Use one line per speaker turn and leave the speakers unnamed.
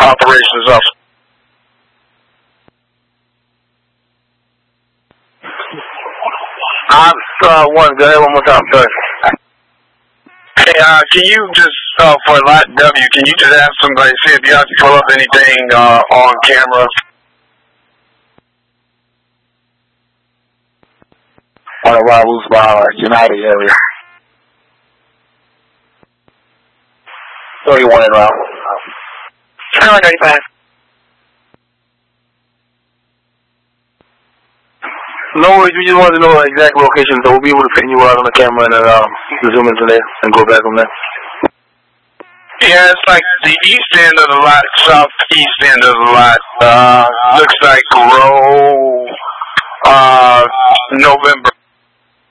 operations officer.
One, go ahead one more time, sorry.
Hey, can you just, for Lot W, can you just ask somebody, see if you have to pull up anything on camera?
On arrivals by United area. 31 en route.
35.
No worries, we just wanted to know the exact location, so we'll be able to pin you out on the camera and zoom into there and go back from there.
Yeah, it's like the east end of the lot, southeast end of the lot. Looks like Row, November.